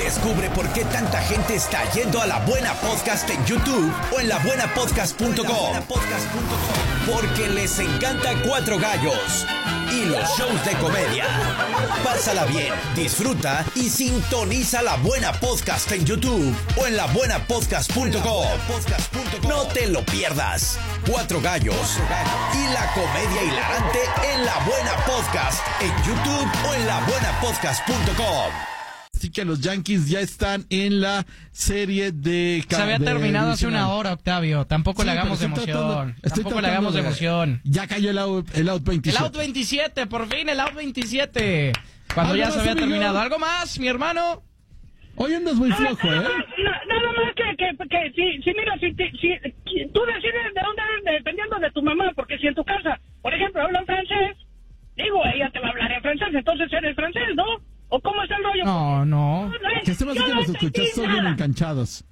Descubre por qué tanta gente está yendo a La Buena Podcast en YouTube o en labuenapodcast.com. Porque les encanta Cuatro Gallos y los shows de comedia. Pásala bien, disfruta y sintoniza La Buena Podcast en YouTube o en labuenapodcast.com. No te lo pierdas. Cuatro Gallos y la comedia hilarante en La Buena Podcast en YouTube o en labuenapodcast.com. Así que los Yankees ya están en la serie de... Se había terminado hace una hora, Octavio. Tampoco le hagamos emoción. Tampoco le hagamos emoción. Ya cayó el out 27. El out 27, por fin, el out 27. Cuando ya se había terminado. ¿Algo más, mi hermano? Hoy andas muy flojo, Nada más que si mira, si tú decides de dónde eres dependiendo de tu mamá, porque si en tu casa, por ejemplo, hablan francés, digo, ella te va a hablar en francés, entonces eres francés, ¿no? ¿O cómo es el rollo? No. Que se me hace que los escuchas son bien enganchados.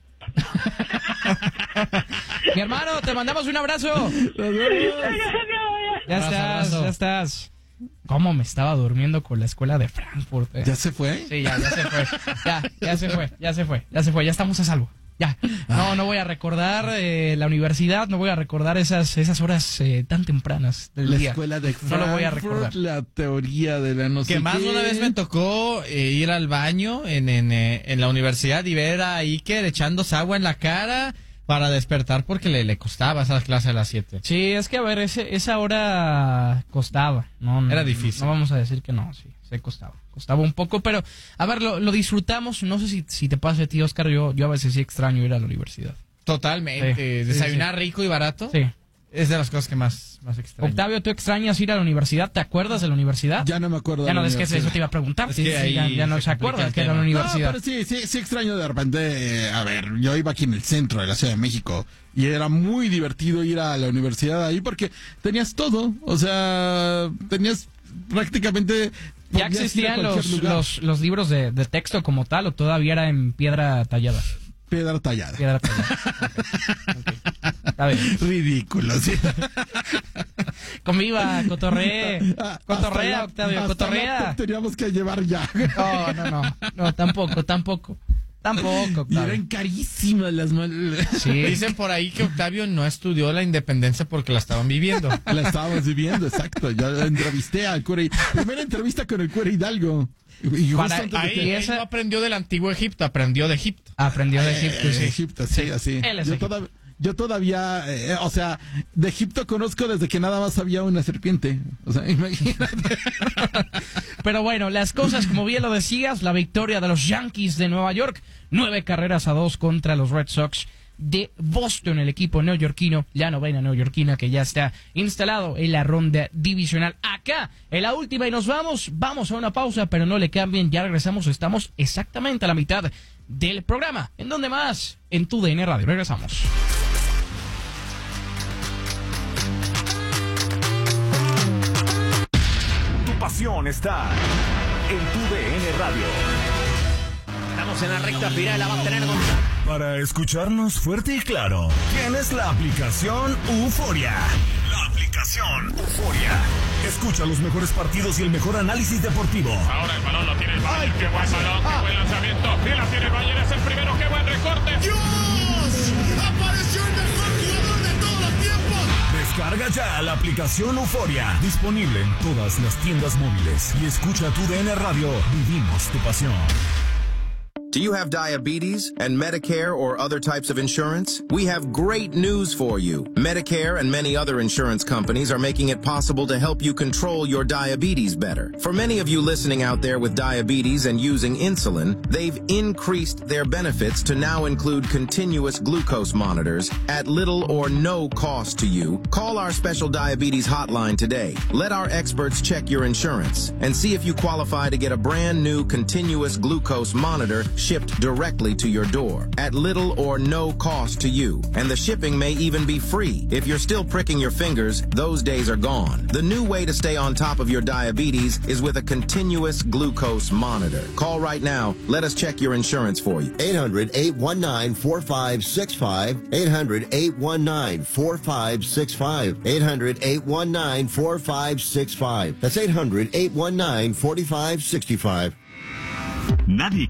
Mi hermano, te mandamos un abrazo. Ya estás. ¿Cómo me estaba durmiendo con la escuela de Frankfurt? ¿Ya se fue? Sí, ya se fue. Ya se fue. Ya estamos a salvo. Ya. No voy a recordar la universidad, no voy a recordar esas horas tan tempranas del día. La escuela de Frankfurt, no lo voy a recordar. La teoría de la no sé Que más qué. una vez me tocó ir al baño en la universidad y ver a Iker echándose agua en la cara para despertar porque le costaba esa clase a las 7. Sí, es que a ver, esa hora costaba. No, era difícil. No vamos a decir que no, sí, se costaba. Costaba un poco, pero a ver, lo disfrutamos. No sé si te pasa a ti, Oscar, yo a veces sí extraño ir a la universidad. Totalmente. Sí, Desayunar rico y barato. Sí. Es de las cosas que más extraño. Octavio, ¿tú extrañas ir a la universidad? ¿Te acuerdas de la universidad? Ya no me acuerdo. Ya no, es que eso te iba a preguntar. Es que ya no se acuerda que era la universidad. No, pero sí extraño de repente. A ver, yo iba aquí en el centro de la Ciudad de México y era muy divertido ir a la universidad ahí porque tenías todo. O sea, tenías prácticamente... ¿Ya existían los libros de texto como tal o todavía era en piedra tallada? Piedra tallada. Okay. Está bien. Ridículo, sí. Conviva, cotorrea, Octavio, cotorrea. Teníamos que llevar ya. No, tampoco. Y eran carísimas las Sí. Dicen por ahí que Octavio no estudió la independencia porque la estaban viviendo. La estábamos viviendo, exacto. Yo entrevisté al cura. Primera entrevista con el cura Hidalgo. Y ahí él no aprendió del antiguo Egipto, aprendió de Egipto. Aprendió de Egipto, sí. Egipto, sí, así. Yo todavía, o sea, de Egipto conozco desde que nada más había una serpiente. O sea, imagínate. Pero bueno, las cosas, como bien lo decías, la victoria de los Yankees de Nueva York, 9-2 contra los Red Sox de Boston, el equipo neoyorquino, la novena neoyorquina que ya está instalado en la ronda divisional. Acá, en la última y nos vamos a una pausa, pero no le cambien, ya regresamos, estamos exactamente a la mitad del programa. ¿En dónde más? En tu DN Radio, regresamos. Tu pasión está en tu DN Radio. Estamos en la recta final, la va a tener Para escucharnos fuerte y claro, tienes la aplicación Euforia. La aplicación Euforia. Escucha los mejores partidos y el mejor análisis deportivo. Ahora el balón lo tiene el Bayern. ¡Qué buen balón! ¡Qué buen lanzamiento! ¡Y la tiene el Bayern! ¡Es el primero! ¡Qué buen recorte! ¡Dios! ¡Apareció el mejor jugador de todos los tiempos! Descarga ya la aplicación Euforia. Disponible en todas las tiendas móviles. Y escucha tu DN Radio. Vivimos tu pasión. Do you have diabetes and Medicare or other types of insurance? We have great news for you. Medicare and many other insurance companies are making it possible to help you control your diabetes better. For many of you listening out there with diabetes and using insulin, they've increased their benefits to now include continuous glucose monitors at little or no cost to you. Call our special diabetes hotline today. Let our experts check your insurance and see if you qualify to get a brand new continuous glucose monitor shipped directly to your door at little or no cost to you. And the shipping may even be free. If you're still pricking your fingers, those days are gone. The new way to stay on top of your diabetes is with a continuous glucose monitor. Call right now. Let us check your insurance for you. 800-819-4565. 800-819-4565. 800-819-4565. That's 800-819-4565. Nadie